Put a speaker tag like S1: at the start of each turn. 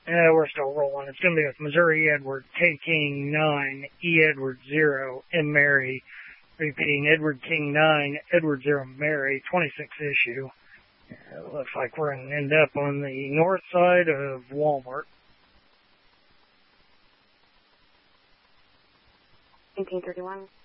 S1: We're still rolling. It's going to be with Missouri Edward, K King 9, E Edward 0, M Mary. Repeating, Edward King 9, Edward 0, Mary, 26 issue. It looks like we're going to end up on the north side of Walmart.
S2: 1831.